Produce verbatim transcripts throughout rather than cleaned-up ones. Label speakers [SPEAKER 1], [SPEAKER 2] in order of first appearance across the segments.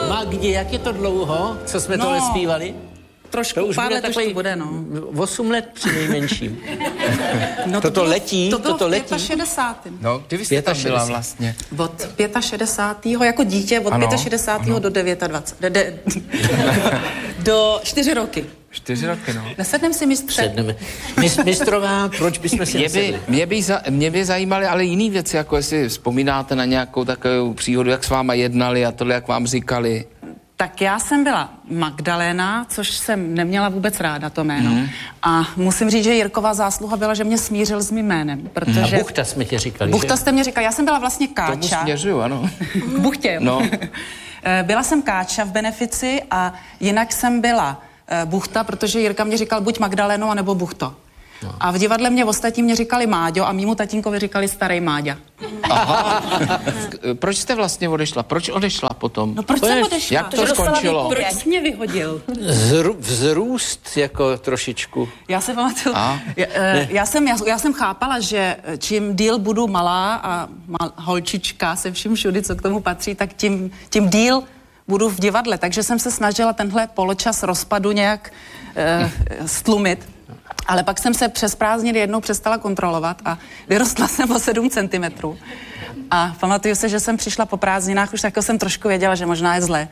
[SPEAKER 1] Magdi, jak je to dlouho, co jsme no, tohle zpívali?
[SPEAKER 2] Trošku,
[SPEAKER 1] to už
[SPEAKER 2] pár
[SPEAKER 1] bude
[SPEAKER 2] let
[SPEAKER 1] takový
[SPEAKER 2] už to bude, no.
[SPEAKER 1] osm let při nejmenším.
[SPEAKER 2] No
[SPEAKER 1] toto
[SPEAKER 2] to
[SPEAKER 1] letí,
[SPEAKER 2] to bylo
[SPEAKER 1] toto
[SPEAKER 2] v
[SPEAKER 1] letí.
[SPEAKER 2] šedesátém
[SPEAKER 3] No, kdy vy jste tam byla vlastně?
[SPEAKER 2] Od šedesátého pátého jako dítě, od šedesátého pátého do dvacet devět. De, de, do čtyři roky.
[SPEAKER 3] Čtyři roky, no.
[SPEAKER 2] Nesedneme si mistře.
[SPEAKER 1] Sedneme. Mistrová, proč bychom si
[SPEAKER 3] mě by, mě, by za, mě by zajímaly ale jiný věci, jako jestli vzpomínáte na nějakou takovou příhodu, jak s váma jednali a tohle, jak vám říkali.
[SPEAKER 2] Tak já jsem byla Magdalena, což jsem neměla vůbec ráda to jméno. Mm. A musím říct, že Jirkova zásluha byla, že mě smířil s mým jménem, protože...
[SPEAKER 1] A Buchta jsme tě říkali,
[SPEAKER 2] Buchta
[SPEAKER 1] že?
[SPEAKER 2] jste mě říkali, já jsem byla vlastně Káča.
[SPEAKER 3] Tomu směřuju, ano.
[SPEAKER 2] K Buchtě, jo.
[SPEAKER 3] No.
[SPEAKER 2] Byla jsem Káča v Benefici a jinak jsem byla Buchta, protože Jirka mě říkal buď Magdaleno, anebo Buchto. No. A v divadle mě ostatní mě říkali Máďo a mýmu tatínkovi říkali starý Máďa.
[SPEAKER 3] Aha. Proč jste vlastně odešla? Proč odešla potom?
[SPEAKER 2] No proč jsem odešla?
[SPEAKER 3] Jak to skončilo?
[SPEAKER 2] Proč jsi mě vyhodil?
[SPEAKER 1] Zru, vzrůst jako trošičku.
[SPEAKER 2] Já se pamatuju, já, já, jsem, já, já jsem chápala, že čím díl budu malá a mal, holčička se vším všudy, co k tomu patří, tak tím, tím díl budu v divadle. Takže jsem se snažila tenhle poločas rozpadu nějak eh, stlumit. Ale pak jsem se přes prázdniny jednou přestala kontrolovat a vyrostla jsem o sedm centimetrů. A pamatuju se, že jsem přišla po prázdninách, už jako jsem trošku věděla, že možná je zlé.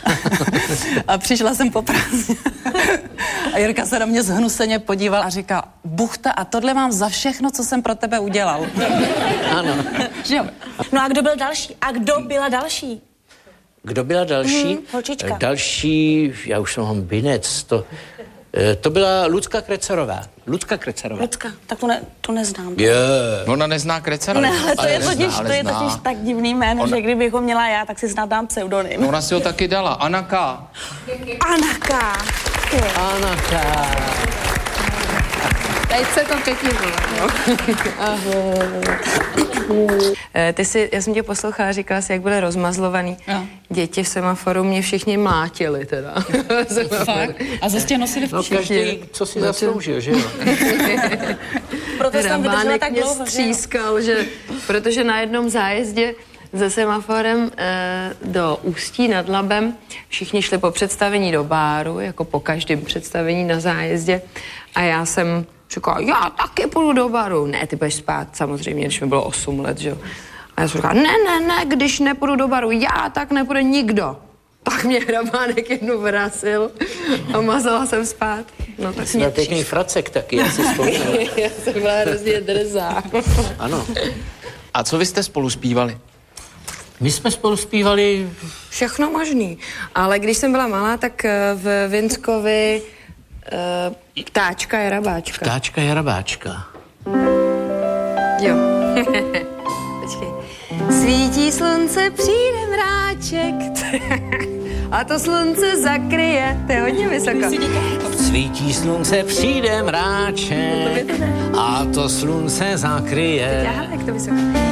[SPEAKER 2] A přišla jsem po prázdninách. A Jirka se na mě zhnuseně podíval a říká, Buchta, a tohle mám za všechno, co jsem pro tebe udělal.
[SPEAKER 1] Ano.
[SPEAKER 2] Že jo?
[SPEAKER 4] No a kdo byl další? A kdo byla další?
[SPEAKER 1] Kdo byla další?
[SPEAKER 4] Hmm, holčička.
[SPEAKER 1] Další, já už mám binec, to... To byla Lucka Krecerová. Lucka Krecerová.
[SPEAKER 4] Lucka, tak to, ne, to neznám.
[SPEAKER 1] Je.
[SPEAKER 3] Ona nezná Krecerová.
[SPEAKER 4] Ne, ale to, je,
[SPEAKER 3] nezná,
[SPEAKER 4] totiž,
[SPEAKER 3] ale
[SPEAKER 4] to je
[SPEAKER 3] zná.
[SPEAKER 4] totiž tak divný jméno,
[SPEAKER 3] Ona...
[SPEAKER 4] že kdybych ho měla já, tak si snad dám pseudonym.
[SPEAKER 3] No, ona si ho taky dala. Anaka.
[SPEAKER 4] Anaka.
[SPEAKER 1] Anaka.
[SPEAKER 5] Teď se to pěkně bylo. Ty jsi, já jsem tě poslouchala, říkala jsi, jak byly rozmazlovaný. Jo. Děti v semaforu mě všichni mlátili teda.
[SPEAKER 2] Fakt? A zase tě nosili
[SPEAKER 1] no,
[SPEAKER 2] všichni.
[SPEAKER 1] Každý, co si zasloužil, že jo?
[SPEAKER 4] Proto jsem tam vydržela tak
[SPEAKER 5] mě
[SPEAKER 4] dlouho,
[SPEAKER 5] střískal, že, protože na jednom zájezdě se semaforem e, do Ústí nad Labem všichni šli po představení do báru, jako po každém představení na zájezdě. A já jsem říkala, já taky půjdu do baru. Ne, ty budeš spát, samozřejmě, když mi bylo osm let, že jo. A já jsem říkala, ne, ne, ne, když nepůjdu do baru, já, tak nepůjde nikdo. Tak mě Hrabánek jednou vrazil a mazala jsem spát. No tak mě
[SPEAKER 1] pěkný fracek taky, já si vzpomínám.
[SPEAKER 5] Já jsem byla hrozně drzá.
[SPEAKER 1] Ano.
[SPEAKER 3] A co vy jste spolu zpívali?
[SPEAKER 1] My jsme spolu zpívali...
[SPEAKER 5] Všechno možný. Ale když jsem byla malá, tak v Vinskovi uh, Ptáčka jarabáčka.
[SPEAKER 1] Ptáčka jarabáčka.
[SPEAKER 5] Jo. Počkej. Svítí slunce, přijde mráček a to slunce zakryje. To je hodně vysoko.
[SPEAKER 1] Svítí slunce, přijde mráček a to slunce zakryje.
[SPEAKER 5] Já, jak to vysoko.